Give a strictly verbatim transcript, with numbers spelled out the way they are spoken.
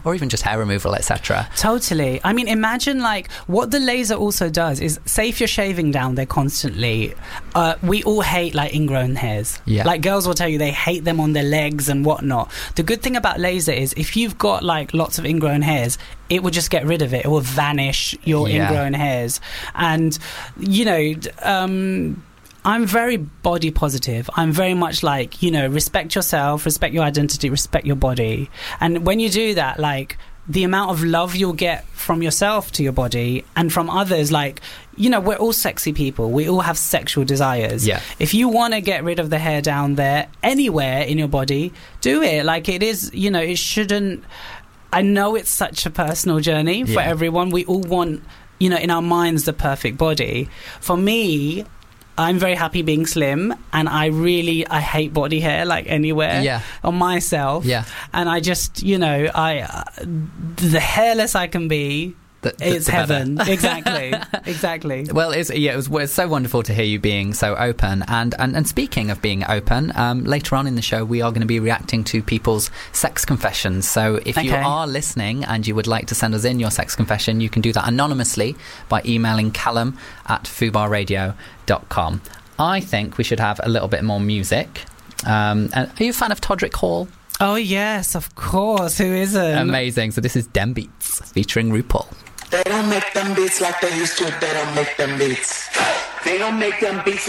or even just hair removal, et cetera. Totally. I mean, imagine like what the laser also does is, say if you're shaving down there constantly, uh, we all hate like ingrown hairs. Yeah. Like girls will tell you they hate them on their legs and whatnot. The good thing about laser is if you've got like lots of ingrown hairs, it will just get rid of it. It will vanish your Yeah. ingrown hairs. And, you know, um... I'm very body positive. I'm very much like, you know, respect yourself, respect your identity, respect your body. And when you do that, like, the amount of love you'll get from yourself to your body and from others, like, you know, we're all sexy people. We all have sexual desires. Yeah. If you want to get rid of the hair down there, anywhere in your body, do it. Like, it is, you know, it shouldn't... I know it's such a personal journey for Yeah. everyone. We all want, you know, in our minds, the perfect body. For me... I'm very happy being slim, and I really I hate body hair like anywhere Yeah. on myself. Yeah. And I just, you know, I uh, the hairless I can be, The- the- it's the better. heaven. Exactly, exactly. Well, it's, yeah, it was, it's so wonderful to hear you being so open. And, and, and speaking of being open, um, later on in the show, we are going to be reacting to people's sex confessions. So if you Okay. are listening and you would like to send us in your sex confession, you can do that anonymously by emailing Callum at fubar radio dot com. I think we should have a little bit more music. Um, and are you a fan of Todrick Hall? Oh yes, of course. Who isn't? Amazing. So this is Dem Beats featuring RuPaul. They don't make them beats like they used to. They don't make them beats. They don't make them beats.